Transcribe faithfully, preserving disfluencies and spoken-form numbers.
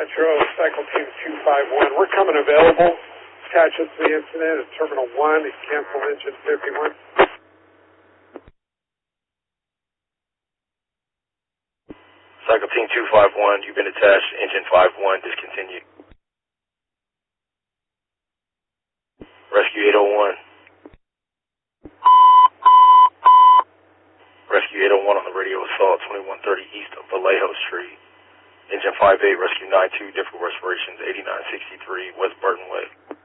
Metro, Cycle Team two five one. We're coming available. Attach us to the incident at Terminal one. Cancel engine fifty-one. Cycle Team two five one, you've been attached. Engine five one, discontinued. Rescue eight oh one. Rescue eight oh one on the radio assault, twenty-one thirty east of Vallejo Street. Engine five eight, Rescue nine two, difficult respirations, eighty-nine sixty-three, West Burton Way.